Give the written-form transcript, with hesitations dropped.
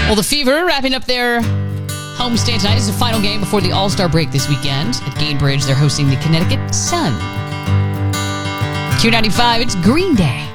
Well, the Fever wrapping up their homestand tonight. It's the final game before the All-Star break this weekend. At Gainbridge, they're hosting the Connecticut Sun. Q95, it's Green Day.